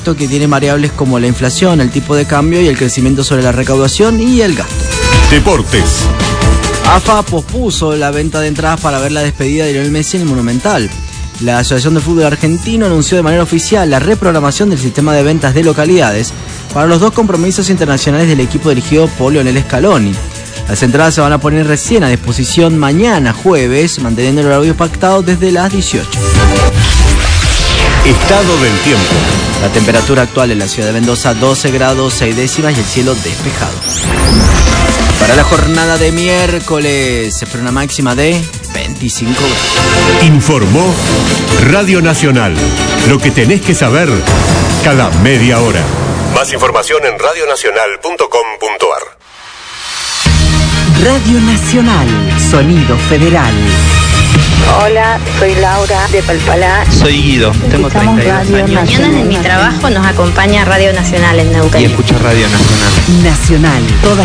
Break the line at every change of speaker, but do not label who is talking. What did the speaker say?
que tiene variables como la inflación, el tipo de cambio y el crecimiento sobre la recaudación y el gasto.
Deportes.
AFA pospuso la venta de entradas para ver la despedida de Lionel Messi en el Monumental. La Asociación de Fútbol Argentino anunció de manera oficial la reprogramación del sistema de ventas de localidades para los 2 compromisos internacionales del equipo dirigido por Lionel Scaloni. Las entradas se van a poner recién a disposición mañana jueves, manteniendo el horario pactado desde las 18.
Estado del tiempo.
La temperatura actual en la ciudad de Mendoza, 12 grados 6 décimas y el cielo despejado. Para la jornada de miércoles se espera una máxima de 25 grados.
Informó Radio Nacional. Lo que tenés que saber cada media hora. Más información en radionacional.com.ar.
Radio Nacional, Sonido Federal.
Hola, soy Laura de Palpalá.
Soy Guido, tengo 32 años.
Mañana en mi trabajo nos acompaña Radio Nacional en Neuquén.
Y escucho Radio Nacional.
Nacional, toda